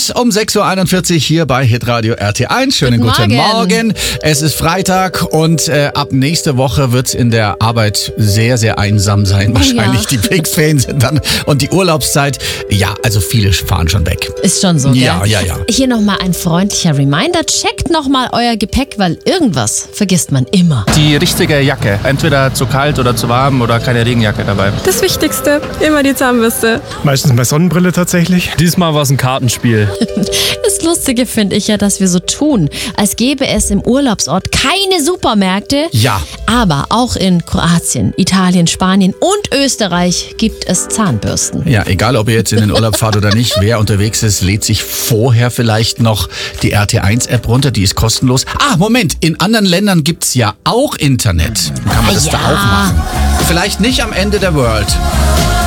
Und um 6.41 Uhr hier bei Hitradio RT1. Schönen guten Morgen. Es ist Freitag und ab nächste Woche wird es in der Arbeit sehr, sehr einsam sein. Wahrscheinlich die Pfingstferien sind dann und die Urlaubszeit. Ja, also viele fahren schon weg. Ist schon so, Ja, gell? ja, ja. Hier nochmal ein freundlicher Reminder. Checkt nochmal euer Gepäck, weil irgendwas vergisst man immer. Die richtige Jacke. Entweder zu kalt oder zu warm oder keine Regenjacke dabei. Das Wichtigste, immer die Zahnbürste. Meistens bei Sonnenbrille tatsächlich. Diesmal war es ein Kartenspiel. Das Lustige finde ich ja, dass wir so tun, als gäbe es im Urlaubsort keine Supermärkte. Ja. Aber auch in Kroatien, Italien, Spanien und Österreich gibt es Zahnbürsten. Ja, egal ob ihr jetzt in den Urlaub fahrt oder nicht, wer unterwegs ist, lädt sich vorher vielleicht noch die RT1-App runter, die ist kostenlos. Moment, in anderen Ländern gibt's ja auch Internet. Kann man das da auch machen? Vielleicht nicht am Ende der World.